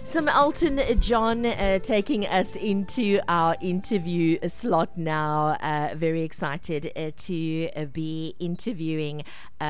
Some Elton John taking us into our interview slot now. Very excited to be interviewing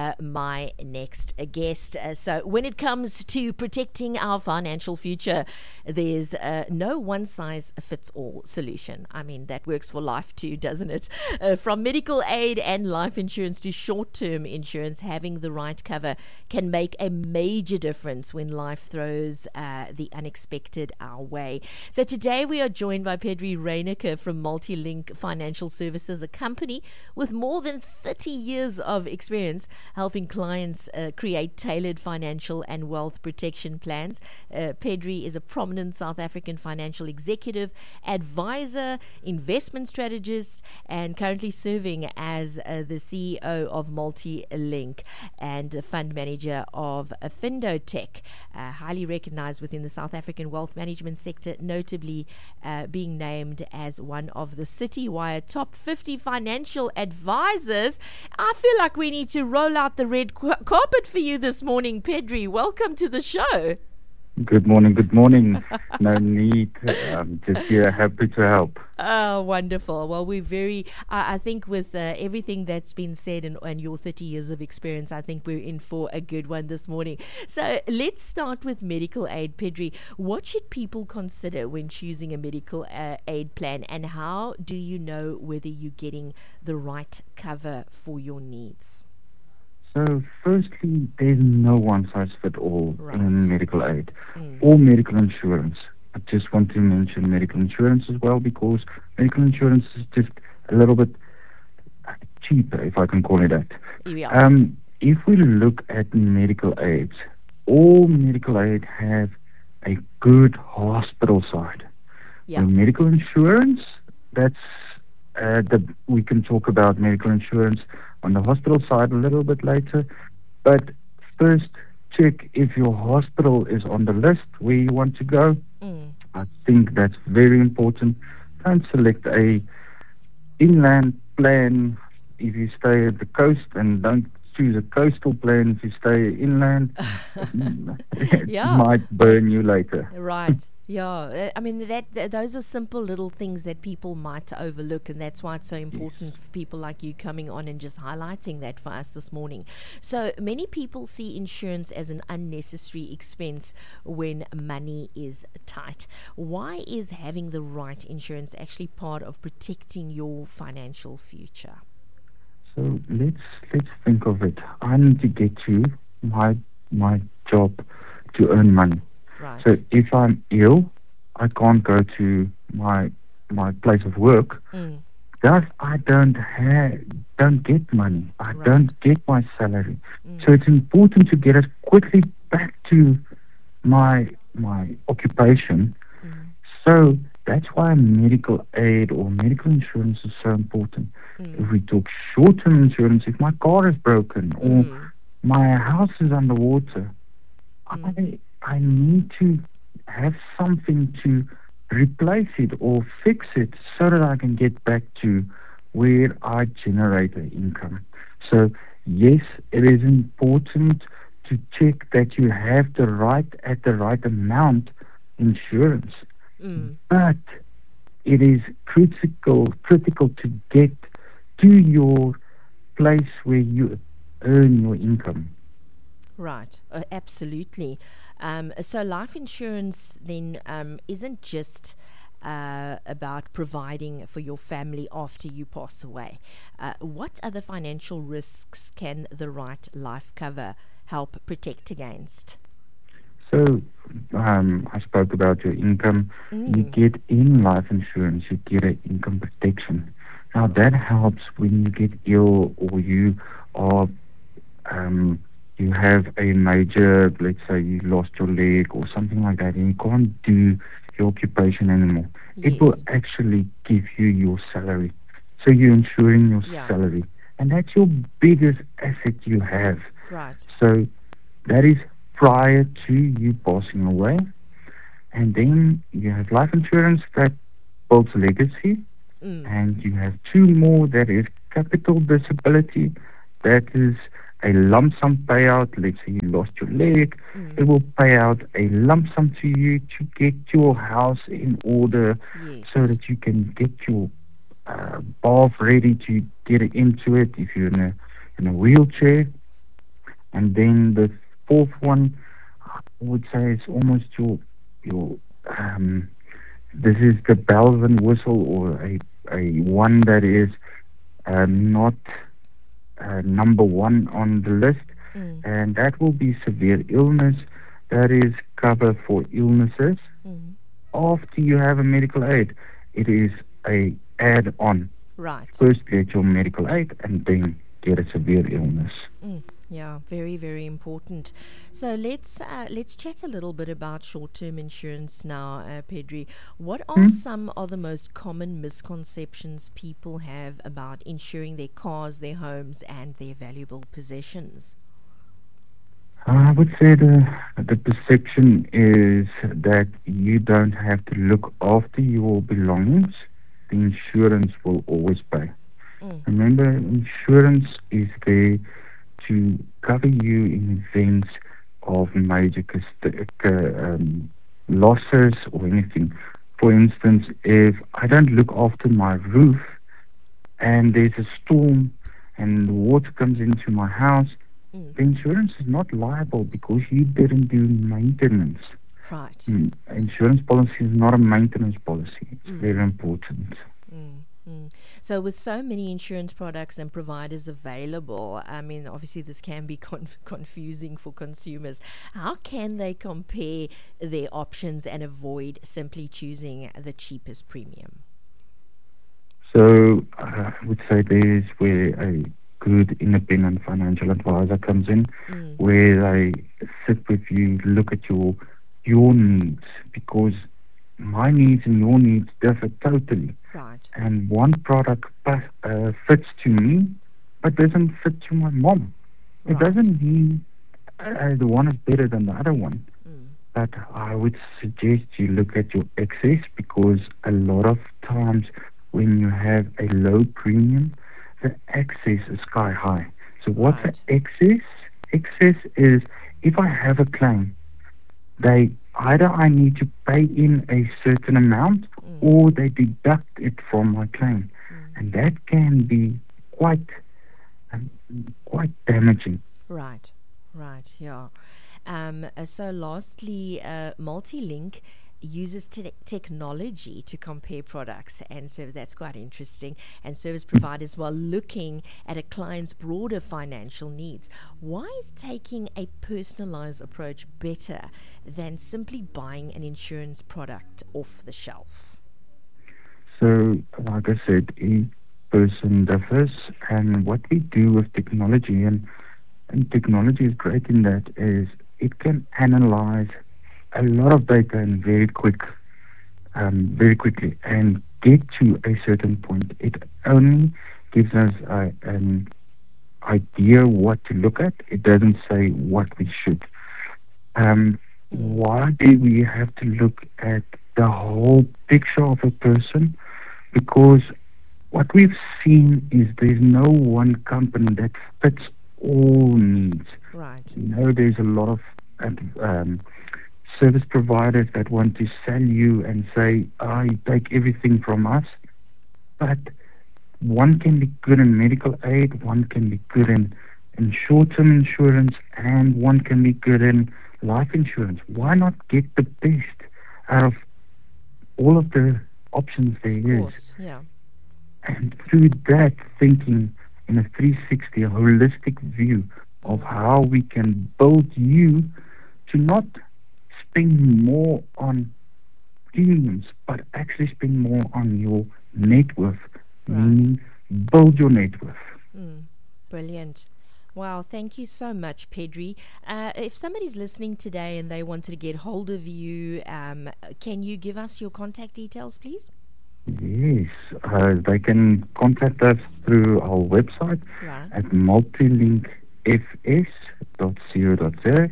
my next guest. So when it comes to protecting our financial future, there's no one-size-fits-all solution. I mean, that works for life too, doesn't it? From medical aid and life insurance to short-term insurance, having the right cover can make a major difference when life throws the unexpected our way. So today we are joined by Pedri Reyneke from Multilink Financial Services, a company with more than 30 years of experience helping clients create tailored financial and wealth protection plans. Pedri is a prominent South African financial executive, advisor, investment strategist, and currently serving as the CEO of Multilink and a fund manager of Findotech, highly recognized within the South African wealth management sector, notably being named as one of the Citywire top 50 financial advisors. I feel like we need to roll out the red carpet for you this morning, Pedri. Welcome to the show. Good morning. No need. Just here, happy to help. Oh, wonderful. Well, we're I think with everything that's been said and your 30 years of experience, I think we're in for a good one this morning. So let's start with medical aid. Pedri, what should people consider when choosing a medical aid plan, and how do you know whether you're getting the right cover for your needs? So firstly, there's no one-size-fits-all in medical aid Mm. or medical insurance. I just want to mention medical insurance as well, because medical insurance is just a little bit cheaper, if I can call it that. Yeah. If we look at medical aids, all medical aid have a good hospital side. Yeah. In medical insurance, that's we can talk about medical insurance on the hospital side a little bit later. But first, check if your hospital is on the list where you want to go. Mm. I think that's very important. Don't select a inland plan if you stay at the coast, and don't choose a coastal plan if you stay inland. It Yeah. might burn you later. Right. Yeah. I mean, those are simple little things that people might overlook, and that's why it's so important for people like you coming on and just highlighting that for us this morning. So many people see insurance as an unnecessary expense when money is tight. Why is having the right insurance actually part of protecting your financial future? So let's think of it. I need to get to my job to earn money. Right. So if I'm ill, I can't go to my place of work. Mm. Thus, I don't get money. I Right. don't get my salary. Mm. So it's important to get us quickly back to my occupation. Mm. So that's why medical aid or medical insurance is so important. Mm. If we talk short-term insurance, if my car is broken or Mm. my house is underwater, Mm. I need to have something to replace it or fix it so that I can get back to where I generate the income. So yes, it is important to check that you have the right amount insurance, Mm. but it is critical to get to your place where you earn your income. Right, absolutely. So life insurance then isn't just about providing for your family after you pass away. What other financial risks can the right life cover help protect against? So I spoke about your income. Mm. You get in life insurance, you get an income protection. Now that helps when you get ill or you are you have a major, let's say you lost your leg or something like that, and you can't do your occupation anymore. Yes. It will actually give you your salary. So you're insuring your Yeah. salary. And that's your biggest asset you have. Right. So that is prior to you passing away. And then you have life insurance that builds legacy. Mm. And you have two more, that is capital disability, that is a lump sum payout. Let's say you lost your leg, it will pay out a lump sum to you to get your house in order so Yes. that you can get your bath ready to get into it if you're in a wheelchair. And then the fourth one, I would say, is almost your this is the bells and whistle, or a one that is not number one on the list, Mm. and that will be severe illness. That is cover for illnesses Mm. after you have a medical aid. It is a add-on. Right. First get your medical aid and then get a severe illness. Mm, yeah, very, very important. So let's chat a little bit about short-term insurance now, Pedri. What are Hmm? some of the most common misconceptions people have about insuring their cars, their homes, and their valuable possessions? I would say the perception is that you don't have to look after your belongings. The insurance will always pay. Mm, Remember, insurance is there to cover you in events of major losses or anything. For instance, if I don't look after my roof and there's a storm and the water comes into my house, mm, the insurance is not liable because you didn't do maintenance. right. Insurance policy is not a maintenance policy. It's Mm, very important. mm, mm. So, with so many insurance products and providers available, I mean, obviously, this can be confusing for consumers. How can they compare their options and avoid simply choosing the cheapest premium? So I would say there's where a good independent financial advisor comes in, Mm, where they sit with you, look at your needs, because my needs and your needs differ totally. right. And one product fits to me, but doesn't fit to my mom. It Right. doesn't mean the one is better than the other one. Mm, But I would suggest you look at your excess, because a lot of times when you have a low premium, the excess is sky high. So what's the right. excess? Excess is if I have a claim, they either I need to pay in a certain amount Mm, or they deduct it from my claim, mm, and that can be quite um, quite damaging. right. Right. Yeah. So, lastly, Multilink uses technology to compare products, and so that's quite interesting. And service providers, while looking at a client's broader financial needs, why is taking a personalized approach better than simply buying an insurance product off the shelf? So, like I said, each person differs, and what we do with technology, and technology is great in that, is it can analyze a lot of data in very quickly, and get to a certain point. It only gives us an idea what to look at. It doesn't say what we should. Um, Mm, why do we have to look at the whole picture of a person? Because what we've seen is there's no one company that fits all needs. right. There's a lot of um, service providers that want to sell you and say, you take everything from us. But one can be good in medical aid, one can be good in short-term insurance, and one can be good in life insurance. Why Mm, not get the best out of all of the options of there is? course. Yeah. And through that thinking in a 360, a holistic view of Mm, how we can build you to not spend more on premiums, but actually spend more on your net worth, right. meaning build your net worth. Mm, brilliant. Wow, thank you so much, Pedri. If somebody's listening today and they wanted to get hold of you, can you give us your contact details, please? Yes, they can contact us through our website Right. at multilinkfs.co.za,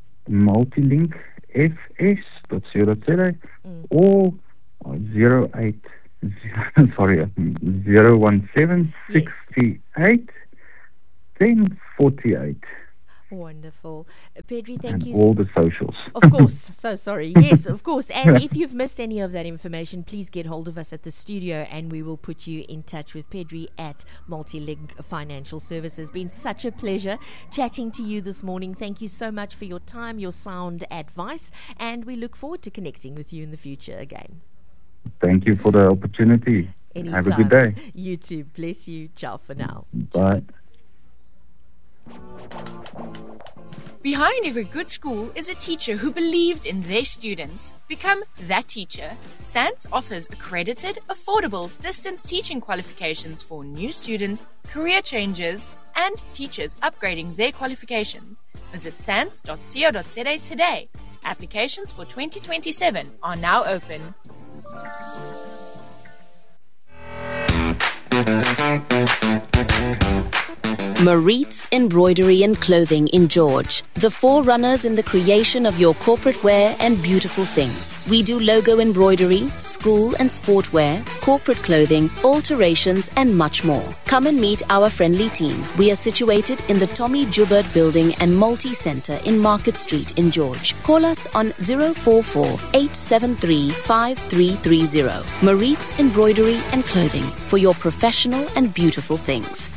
multilinkfs.co.za, Mm, or 08, sorry, 017 yes. 638 48. Wonderful. Pedri, thank And you. all the socials. Of course. So sorry. Yes, of course. And if you've missed any of that information, please get hold of us at the studio and we will put you in touch with Pedri at Multilink Financial Services. Been such a pleasure chatting to you this morning. Thank you so much for your time, your sound advice, and we look forward to connecting with you in the future again. Thank you for the opportunity. Anytime. Have a good day. You too. Bless you. Ciao for now. Bye. Behind every good school is a teacher who believed in their students. Become that teacher. SANS offers accredited, affordable distance teaching qualifications for new students, career changers, and teachers upgrading their qualifications. Visit sans.co.za today. Applications for 2027 are now open. Maritz Embroidery and Clothing in George, the forerunners in the creation of your corporate wear and beautiful things. We do logo embroidery, school and sport wear, corporate clothing, alterations and much more. Come and meet our friendly team. We are situated in the Tommy Joubert Building and Multi-Centre in Market Street in George. Call us on 044-873-5330. Maritz Embroidery and Clothing for your professional and beautiful things.